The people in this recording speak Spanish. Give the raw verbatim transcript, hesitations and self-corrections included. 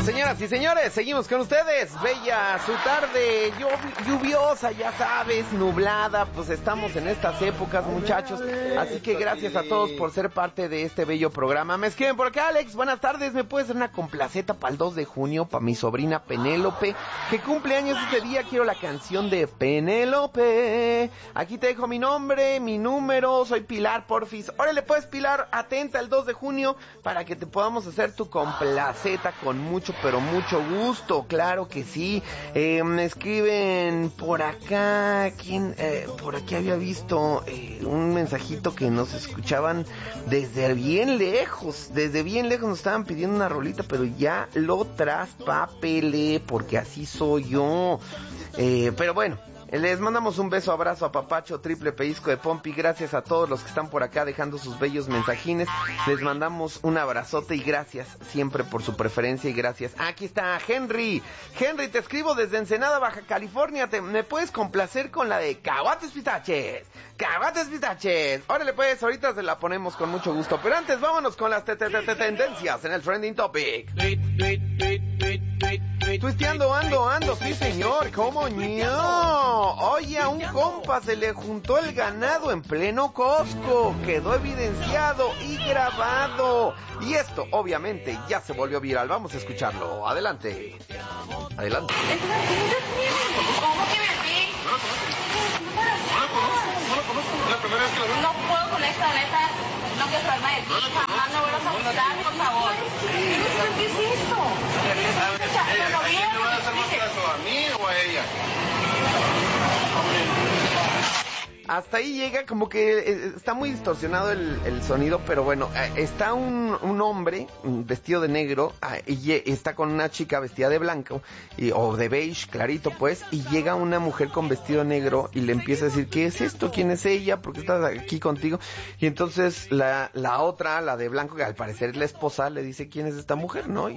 Señoras y señores, seguimos con ustedes. Bella su tarde, lluviosa, ya sabes, nublada. Pues estamos en estas épocas, muchachos. Así que gracias a todos por ser parte de este bello programa. Me escriben por acá, Alex, buenas tardes. ¿Me puedes hacer una complaceta para el dos de junio? Para mi sobrina Penélope, que cumple años este día. Quiero la canción de Penélope. Aquí te dejo mi nombre, mi número. Soy Pilar, porfis. Órale, puedes, Pilar, atenta el dos de junio para que te podamos hacer tu complaceta con mucho, pero mucho gusto. Claro que sí. Eh, me escriben por acá. ¿Quién? Eh, por aquí había visto eh, un mensajito que nos escuchaban desde bien lejos. Desde bien lejos nos estaban pidiendo una rolita, pero ya lo traspapelé porque así soy yo. Eh, pero bueno, les mandamos un beso, abrazo, a papacho, triple pellizco de Pompi. Gracias a todos los que están por acá dejando sus bellos mensajines. Les mandamos un abrazote y gracias siempre por su preferencia y gracias. Aquí está Henry. Henry, te escribo desde Ensenada, Baja California. Te, ¿Me puedes complacer con la de Caguates Pistaches? Caguates Pistaches. Órale pues, ahorita se la ponemos con mucho gusto. Pero antes vámonos con las te te te te tendencias en el Trending Topic. Tuiteando ando, ando, sí señor, ¿cómo no? Oye, a un compa se le juntó el ganado en pleno Costco. Quedó evidenciado y grabado. Y esto, obviamente, ya se volvió viral. Vamos a escucharlo. Adelante. Adelante. ¿Cómo que me vi? No la conozco, no la conozco. Es la primera vez que la veo. No puedo con esta, neta. No quiero saber más de ti. Jamás me vuelvas a buscar, por favor. ¿Qué es esto? ¿A quién le va a hacer más caso? ¿A mí o a ella? Hasta ahí llega, como que eh, está muy distorsionado el, el sonido, pero bueno, eh, está un, un hombre vestido de negro eh, y está con una chica vestida de blanco y, o de beige, clarito pues, y llega una mujer con vestido negro y le empieza a decir, ¿qué es esto? ¿Quién es ella? ¿Por qué estás aquí contigo? Y entonces la, la otra, la de blanco, que al parecer es la esposa, le dice, ¿quién es esta mujer? ¿No?